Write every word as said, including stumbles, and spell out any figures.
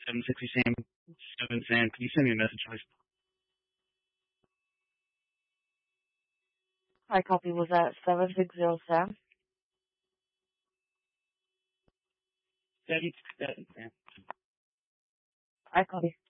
seven sixty Sam. seven Sam. Can you send me a message, please? I copy. Was that seven six zero Sam? seven six seven Sam. I copy.